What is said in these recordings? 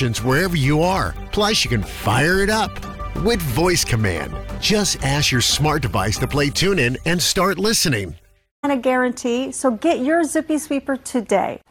questions wherever you are. Plus, you can fire it up with Voice Command. Just ask your smart device to play TuneIn and start listening. And a guarantee, so get your Zippy Sweeper today.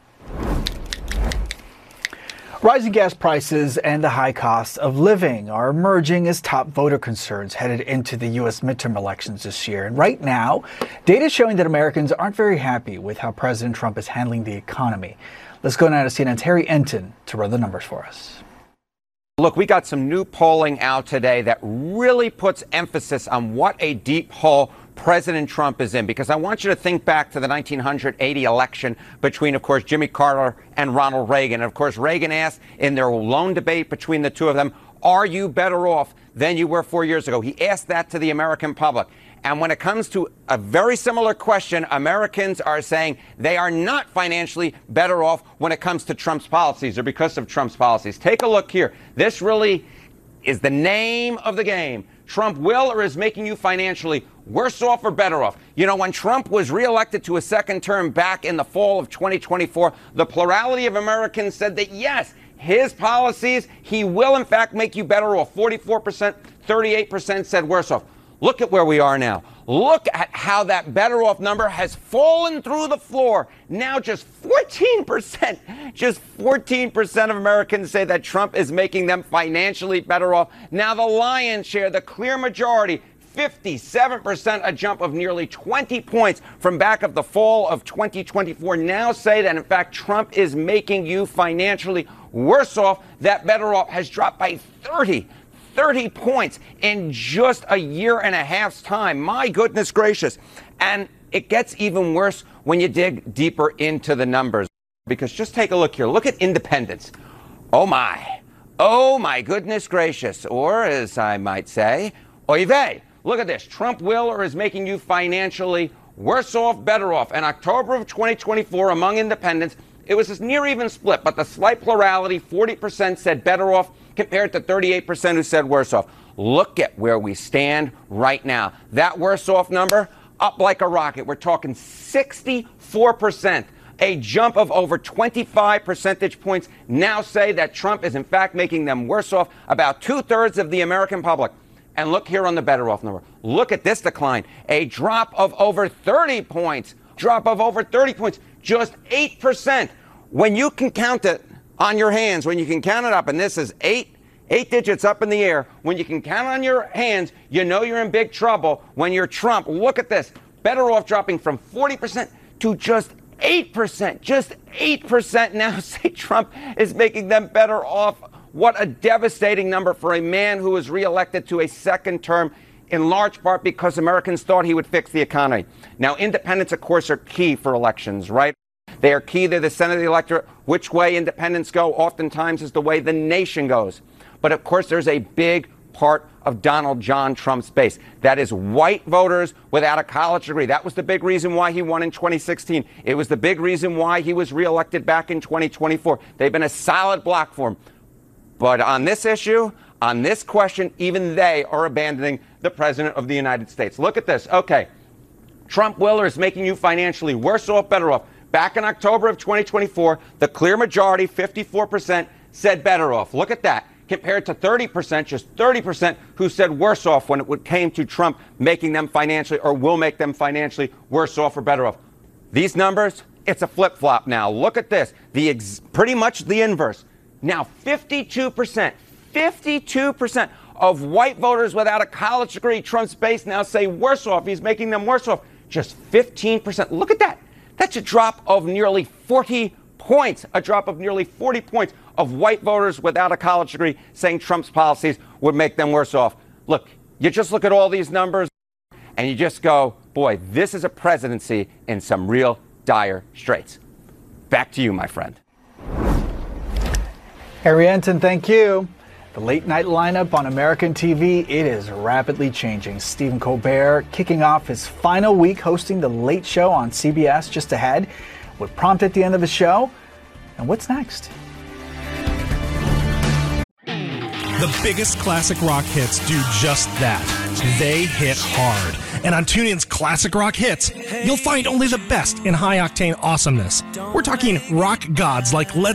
Rising gas prices and the high cost of living are emerging as top voter concerns headed into the U.S. midterm elections this year. And right now, data is showing that Americans aren't very happy with how President Trump is handling the economy. Let's go now to CNN's Harry Enton to run the numbers for us. Look, we got some new polling out today that really puts emphasis on what a deep hole President Trump is in, because I want you to think back to the 1980 election between, of course, Jimmy Carter and Ronald Reagan. And, of course, Reagan asked in their lone debate between the two of them, are you better off than you were 4 years ago? He asked that to the American public. And when it comes to a very similar question, Americans are saying they are not financially better off when it comes to Trump's policies or because of Trump's policies. Take a look here. This really is the name of the game. Trump will or is making you financially worse off or better off. You know, when Trump was reelected to a second term back in the fall of 2024, the plurality of Americans said that, yes, his policies, he will, in fact, make you better off. 44%, 38% said worse off. Look at where we are now. Look at how that better off number has fallen through the floor. Now just 14% of Americans say that Trump is making them financially better off. Now the lion's share, the clear majority, 57%, a jump of nearly 20 points from back of the fall of 2024, now say that, in fact, Trump is making you financially worse off. That better off has dropped by 30 points in just a year and a half's time. My goodness gracious. And it gets even worse when you dig deeper into the numbers, because just take a look here. Look at independents. Oh my goodness gracious. Or as I might say, oy vey. Look at this. Trump will or is making you financially worse off, better off. In October of 2024, among independents, it was a near even split, but the slight plurality, 40% said better off compared to 38% who said worse off. Look at where we stand right now. That worse off number, up like a rocket. We're talking 64%. A jump of over 25 percentage points now say that Trump is in fact making them worse off. About 2/3 of the American public. And look here on the better off number. Look at this decline. A drop of over 30 points. Drop of over 30 points. Just 8%. When you can count it on your hands, when you can count it up, and this is eight digits up in the air, when you can count on your hands, you know you're in big trouble. When you're Trump, look at this. Better off dropping from 40% to just 8%. Just 8% now say Trump is making them better off. What a devastating number for a man who was reelected to a second term, in large part because Americans thought he would fix the economy. Now, independents, of course, are key for elections, right? They are key. They're the center of the electorate. Which way independents go oftentimes is the way the nation goes. But, of course, there's a big part of Donald John Trump's base. That is white voters without a college degree. That was the big reason why he won in 2016. It was the big reason why he was reelected back in 2024. They've been a solid block for him. But on this issue, on this question, even they are abandoning the president of the United States. Look at this. Okay. Trump will or is making you financially worse off, better off. Back in October of 2024, the clear majority, 54%, said better off. Look at that. Compared to 30%, just 30%, who said worse off when it came to Trump making them financially or will make them financially worse off or better off. These numbers, it's a flip-flop now. Look at this. Pretty much the inverse. Now, 52% of white voters without a college degree, Trump's base now say worse off. He's making them worse off. Just 15%. Look at that. That's a drop of nearly 40 points. A drop of nearly 40 points of white voters without a college degree saying Trump's policies would make them worse off. Look, you just look at all these numbers and you just go, boy, this is a presidency in some real dire straits. Back to you, my friend. Harry Enton, thank you. The late night lineup on American TV, it is rapidly changing. Stephen Colbert kicking off his final week hosting The Late Show on CBS just ahead. What prompted at the end of the show? And what's next? The biggest classic rock hits do just that. They hit hard. And on TuneIn's Classic Rock Hits, you'll find only the best in high-octane awesomeness. We're talking rock gods like Led